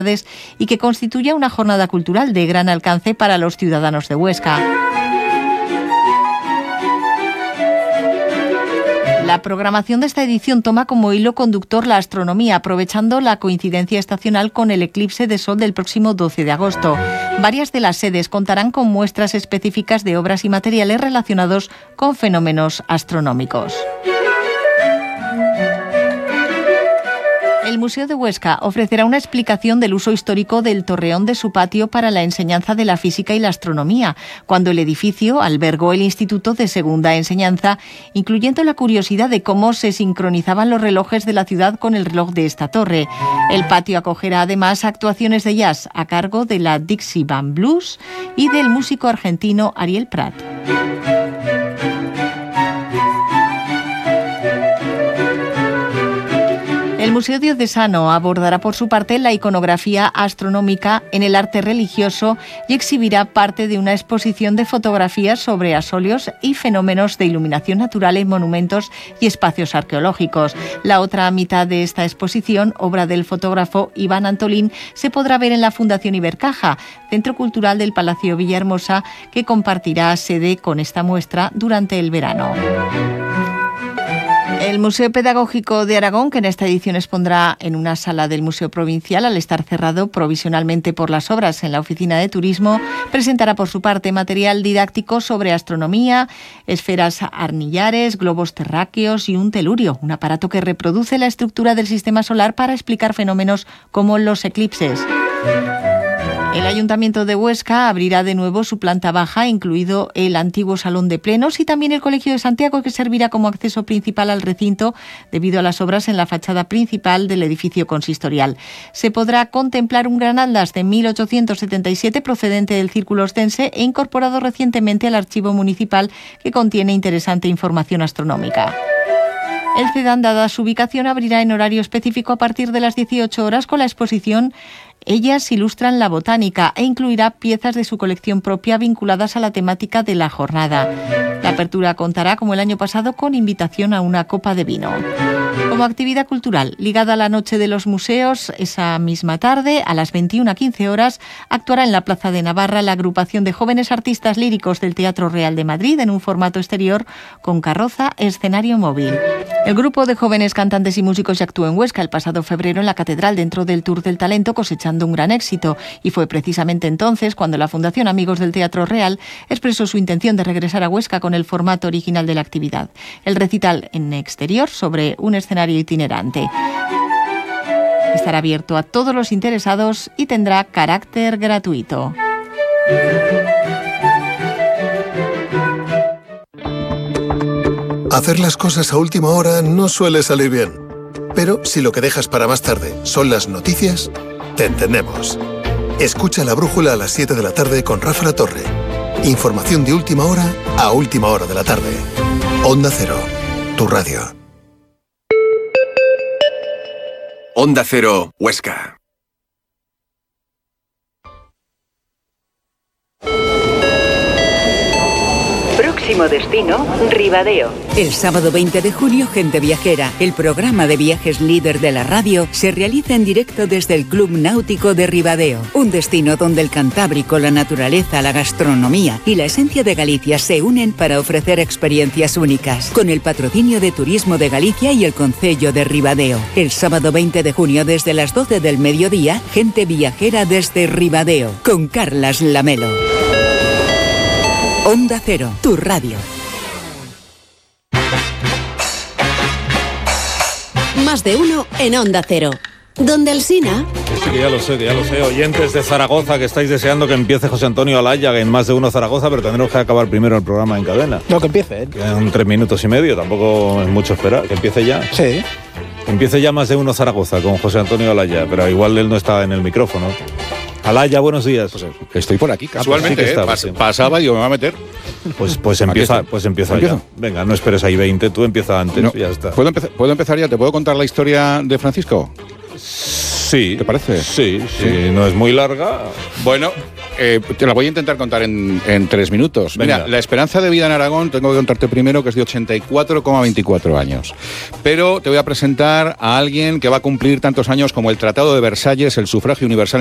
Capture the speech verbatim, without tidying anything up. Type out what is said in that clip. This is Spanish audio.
y que constituya una jornada cultural de gran alcance para los ciudadanos de Huesca. La programación de esta edición toma como hilo conductor la astronomía, aprovechando la coincidencia estacional con el eclipse de sol del próximo doce de agosto. Varias de las sedes contarán con muestras específicas de obras y materiales relacionados con fenómenos astronómicos. El Museo de Huesca ofrecerá una explicación del uso histórico del torreón de su patio para la enseñanza de la física y la astronomía, cuando el edificio albergó el Instituto de Segunda Enseñanza, incluyendo la curiosidad de cómo se sincronizaban los relojes de la ciudad con el reloj de esta torre. El patio acogerá además actuaciones de jazz a cargo de la Dixie Band Blues y del músico argentino Ariel Prat. El Museo Diocesano abordará por su parte la iconografía astronómica en el arte religioso y exhibirá parte de una exposición de fotografías sobre asolios y fenómenos de iluminación natural en monumentos y espacios arqueológicos. La otra mitad de esta exposición, obra del fotógrafo Iván Antolín, se podrá ver en la Fundación Ibercaja, Centro Cultural del Palacio Villahermosa, que compartirá sede con esta muestra durante el verano. El Museo Pedagógico de Aragón, que en esta edición expondrá en una sala del Museo Provincial al estar cerrado provisionalmente por las obras en la Oficina de Turismo, presentará por su parte material didáctico sobre astronomía, esferas armillares, globos terráqueos y un telurio, un aparato que reproduce la estructura del sistema solar para explicar fenómenos como los eclipses. El Ayuntamiento de Huesca abrirá de nuevo su planta baja, incluido el antiguo Salón de Plenos y también el Colegio de Santiago, que servirá como acceso principal al recinto debido a las obras en la fachada principal del edificio consistorial. Se podrá contemplar un gran atlas de mil ochocientos setenta y siete procedente del Círculo Ostense e incorporado recientemente al archivo municipal, que contiene interesante información astronómica. El CEDAN, dada su ubicación, abrirá en horario específico a partir de las dieciocho horas con la exposición Ellas ilustran la botánica e incluirá piezas de su colección propia vinculadas a la temática de la jornada. La apertura contará, como el año pasado, con invitación a una copa de vino. Como actividad cultural ligada a la Noche de los Museos, esa misma tarde, a las veintiuna quince horas, actuará en la Plaza de Navarra la agrupación de jóvenes artistas líricos del Teatro Real de Madrid en un formato exterior con carroza, escenario móvil. El grupo de jóvenes cantantes y músicos ya actuó en Huesca el pasado febrero en la Catedral dentro del Tour del Talento, cosechando un gran éxito, y fue precisamente entonces cuando la Fundación Amigos del Teatro Real expresó su intención de regresar a Huesca con el formato original de la actividad, el recital en exterior sobre un escenario itinerante. Estará abierto a todos los interesados y tendrá carácter gratuito. Hacer las cosas a última hora no suele salir bien, pero si lo que dejas para más tarde son las noticias, te entendemos. Escucha La Brújula a las siete de la tarde con Rafa La Torre. Información de última hora a última hora de la tarde. Onda Cero, tu radio. Onda Cero, Huesca. Próximo destino, Ribadeo. El sábado veinte de junio, Gente Viajera, el programa de viajes líder de la radio, se realiza en directo desde el Club Náutico de Ribadeo. Un destino donde el Cantábrico, la naturaleza, la gastronomía y la esencia de Galicia se unen para ofrecer experiencias únicas. Con el patrocinio de Turismo de Galicia y el Concello de Ribadeo. El sábado veinte de junio, desde las doce del mediodía, Gente Viajera desde Ribadeo, con Carlas Lamelo. Onda Cero, tu radio. Más de uno en Onda Cero. Donde Alsina. Sí, que ya lo sé, que ya lo sé. Oyentes de Zaragoza que estáis deseando que empiece José Antonio Alaya en Más de Uno Zaragoza, pero tendremos que acabar primero el programa en cadena. No, que empiece. ¿eh? Quedan tres minutos y medio, tampoco es mucho esperar. Que empiece ya. Sí. Que empiece ya Más de Uno Zaragoza con José Antonio Alaya, pero igual él no está en el micrófono. Alaya, buenos días. Pues estoy por aquí, casualmente, sí, eh, pas, pasaba y yo me voy a meter. Pues, pues empieza, pues empieza ya. Venga, no esperes ahí veinte, tú empieza antes, no, ya está. ¿Puedo, empezar, ¿Puedo empezar ya? ¿Te puedo contar la historia de Francisco? Sí. ¿Te parece? Sí, sí, Sí. no es muy larga. Bueno, eh, te la voy a intentar contar en, en tres minutos. Venga. Mira, la esperanza de vida en Aragón, tengo que contarte primero que es de ochenta y cuatro coma veinticuatro años. Pero te voy a presentar a alguien que va a cumplir tantos años como el Tratado de Versalles, el sufragio universal